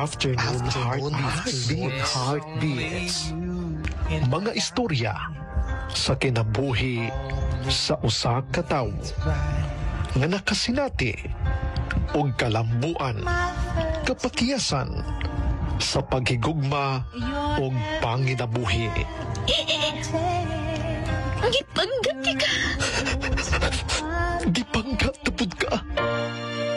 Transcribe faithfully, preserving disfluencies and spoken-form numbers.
Afternoon, Afternoon Heartbeats. Heartbeats. Mga istorya sa kinabuhi sa usa ka tawo nga nakasinati og kalambuan, kapakiyasan sa paghigugma og panginabuhi. Gipanggap ka. Gipanggap